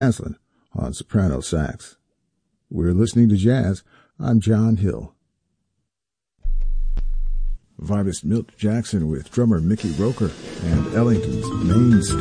Aslan on soprano sax. We're listening to jazz. I'm John Hill. Vibist Milt Jackson with drummer Mickey Roker and Ellington's Mainstay.